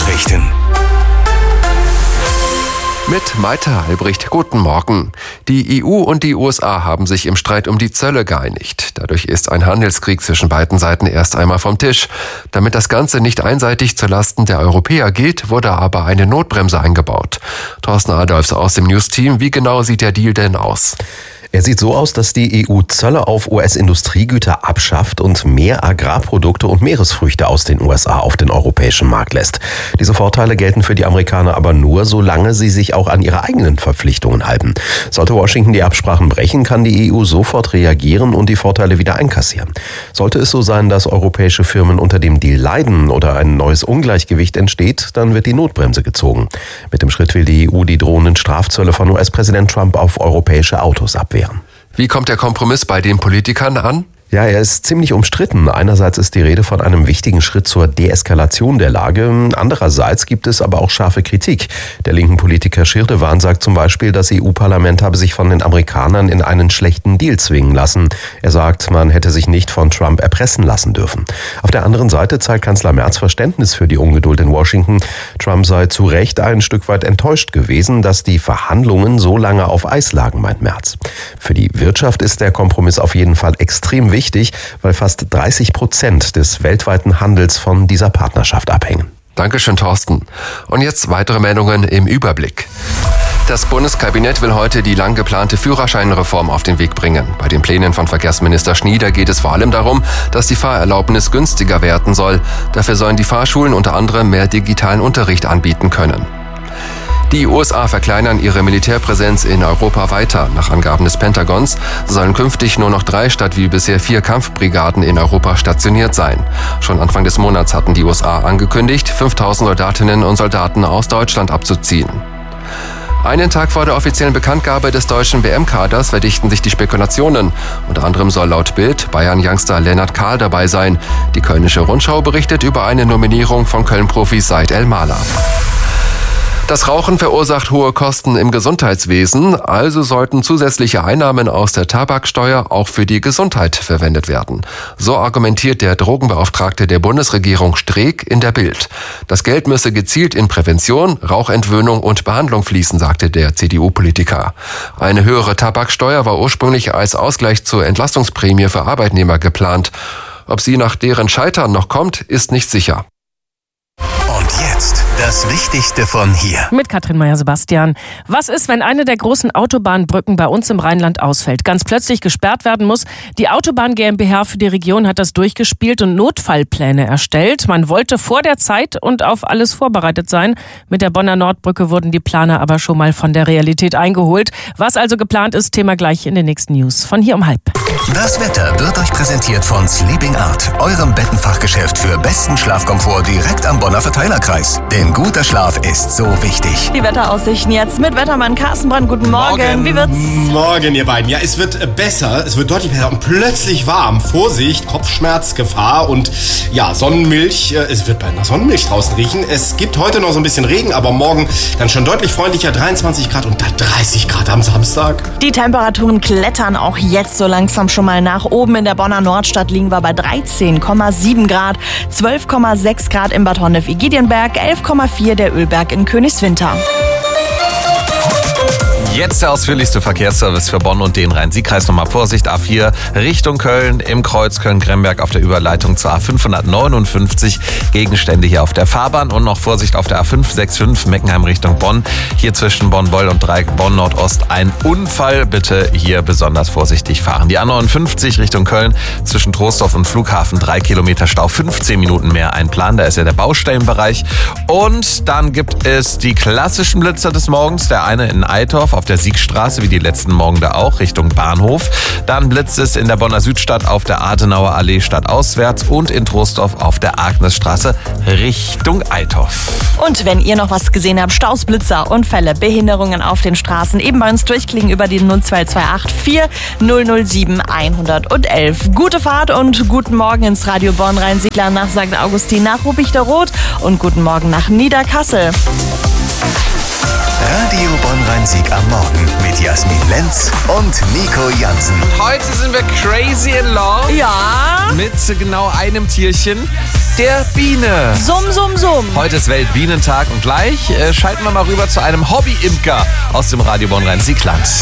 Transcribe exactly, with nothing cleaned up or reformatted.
Nachrichten. Mit Maite Albrecht, guten Morgen. Die E U und die U S A haben sich im Streit um die Zölle geeinigt. Dadurch ist ein Handelskrieg zwischen beiden Seiten erst einmal vom Tisch. Damit das Ganze nicht einseitig zulasten der Europäer geht, wurde aber eine Notbremse eingebaut. Thorsten Adolfs aus dem News-Team, wie genau sieht der Deal denn aus? Er sieht so aus, dass die E U Zölle auf U S-Industriegüter abschafft und mehr Agrarprodukte und Meeresfrüchte aus den U S A auf den europäischen Markt lässt. Diese Vorteile gelten für die Amerikaner aber nur, solange sie sich auch an ihre eigenen Verpflichtungen halten. Sollte Washington die Absprachen brechen, kann die E U sofort reagieren und die Vorteile wieder einkassieren. Sollte es so sein, dass europäische Firmen unter dem Deal leiden oder ein neues Ungleichgewicht entsteht, dann wird die Notbremse gezogen. Mit dem Schritt will die E U die drohenden Strafzölle von U S-Präsident Trump auf europäische Autos abwehren. Wie kommt der Kompromiss bei den Politikern an? Ja, er ist ziemlich umstritten. Einerseits ist die Rede von einem wichtigen Schritt zur Deeskalation der Lage. Andererseits gibt es aber auch scharfe Kritik. Der linken Politiker Schirdewan sagt zum Beispiel, das E U-Parlament habe sich von den Amerikanern in einen schlechten Deal zwingen lassen. Er sagt, man hätte sich nicht von Trump erpressen lassen dürfen. Auf der anderen Seite zeigt Kanzler Merz Verständnis für die Ungeduld in Washington. Trump sei zu Recht ein Stück weit enttäuscht gewesen, dass die Verhandlungen so lange auf Eis lagen, meint Merz. Für die Wirtschaft ist der Kompromiss auf jeden Fall extrem wichtig. Wichtig, weil fast dreißig Prozent des weltweiten Handels von dieser Partnerschaft abhängen. Dankeschön, Thorsten. Und jetzt weitere Meldungen im Überblick. Das Bundeskabinett will heute die lang geplante Führerscheinreform auf den Weg bringen. Bei den Plänen von Verkehrsminister Schnieder geht es vor allem darum, dass die Fahrerlaubnis günstiger werden soll. Dafür sollen die Fahrschulen unter anderem mehr digitalen Unterricht anbieten können. Die U S A verkleinern ihre Militärpräsenz in Europa weiter. Nach Angaben des Pentagons sollen künftig nur noch drei statt wie bisher vier Kampfbrigaden in Europa stationiert sein. Schon Anfang des Monats hatten die U S A angekündigt, fünftausend Soldatinnen und Soldaten aus Deutschland abzuziehen. Einen Tag vor der offiziellen Bekanntgabe des deutschen W M-Kaders verdichten sich die Spekulationen. Unter anderem soll laut Bild Bayern-Youngster Lennart Kahl dabei sein. Die Kölnische Rundschau berichtet über eine Nominierung von Köln-Profis Said El-Mala. Das Rauchen verursacht hohe Kosten im Gesundheitswesen, also sollten zusätzliche Einnahmen aus der Tabaksteuer auch für die Gesundheit verwendet werden. So argumentiert der Drogenbeauftragte der Bundesregierung Streeck in der Bild. Das Geld müsse gezielt in Prävention, Rauchentwöhnung und Behandlung fließen, sagte der C D U-Politiker. Eine höhere Tabaksteuer war ursprünglich als Ausgleich zur Entlastungsprämie für Arbeitnehmer geplant. Ob sie nach deren Scheitern noch kommt, ist nicht sicher. Und jetzt das Wichtigste von hier. Mit Katrin Meyer-Sebastian. Was ist, wenn eine der großen Autobahnbrücken bei uns im Rheinland ausfällt, ganz plötzlich gesperrt werden muss? Die Autobahn GmbH für die Region hat das durchgespielt und Notfallpläne erstellt. Man wollte vor der Zeit und auf alles vorbereitet sein. Mit der Bonner Nordbrücke wurden die Planer aber schon mal von der Realität eingeholt. Was also geplant ist, Thema gleich in den nächsten News. Von hier um halb. Das Wetter wird euch präsentiert von Sleeping Art, eurem Bettenfachgeschäft für besten Schlafkomfort direkt am Bonner Verteilerkreis. Denn guter Schlaf ist so wichtig. Die Wetteraussichten jetzt mit Wettermann Carsten Brand. Guten Morgen. Morgen. Wie wird's? Morgen, ihr beiden. Ja, es wird besser. Es wird deutlich besser und plötzlich warm. Vorsicht, Kopfschmerzgefahr und ja, Sonnenmilch. Es wird bald nach Sonnenmilch draußen riechen. Es gibt heute noch so ein bisschen Regen, aber morgen dann schon deutlich freundlicher. dreiundzwanzig Grad und dann dreißig Grad am Samstag. Die Temperaturen klettern auch jetzt so langsam schon mal nach oben. In der Bonner Nordstadt liegen wir bei dreizehn Komma sieben Grad, zwölf Komma sechs Grad in Bad Honnef-Igidienberg, elf Komma vier der Ölberg in Königswinter. Jetzt der ausführlichste Verkehrsservice für Bonn und den Rhein-Sieg-Kreis. Nochmal Vorsicht, A vier Richtung Köln, im Kreuz Köln-Gremberg auf der Überleitung zur A fünfhundertneunundfünfzig. Gegenstände hier auf der Fahrbahn und noch Vorsicht auf der A fünf sechs fünf Meckenheim Richtung Bonn. Hier zwischen Bonn-Boll und Dreieck Bonn-Nordost ein Unfall. Bitte hier besonders vorsichtig fahren. Die A neunundfünfzig Richtung Köln zwischen Troisdorf und Flughafen. Drei Kilometer Stau, fünfzehn Minuten mehr ein Plan. Da ist ja der Baustellenbereich. Und dann gibt es die klassischen Blitzer des Morgens. Der eine in Eitorf auf der Siegstraße, wie die letzten Morgen da auch, Richtung Bahnhof. Dann blitzt es in der Bonner Südstadt auf der Adenauer Allee stadtauswärts und in Troisdorf auf der Agnesstraße Richtung Eitorf. Und wenn ihr noch was gesehen habt, Staus, Blitzer, Unfälle, Behinderungen auf den Straßen, eben bei uns durchklingen über die null zwei zwei acht vier null null sieben eins eins eins. Gute Fahrt und guten Morgen ins Radio Bonn Rhein-Siegler nach Sankt Augustin, nach Rubichterroth und guten Morgen nach Niederkassel. Radio Bonn Rhein-Sieg am Morgen mit Jasmin Lenz und Nico Jansen. Heute sind wir crazy in love. Ja. Mit genau einem Tierchen. der Biene. Summ, summ, summ. Heute ist Weltbienentag und gleich äh, schalten wir mal rüber zu einem Hobby-Imker aus dem Radio Bonn Rhein-Siegland.